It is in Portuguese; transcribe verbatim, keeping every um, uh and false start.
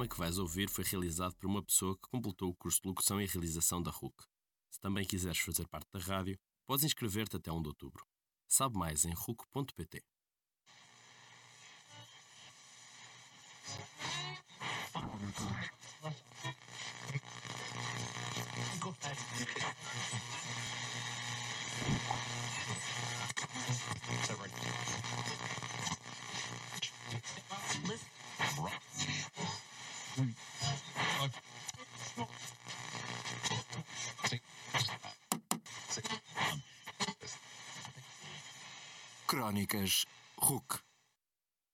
programa que vais ouvir foi realizado por uma pessoa que completou o curso de locução e realização da R U C. Se também quiseres fazer parte da rádio, podes inscrever-te até um de outubro. Sabe mais em ruc ponto pt. Crónicas R U C.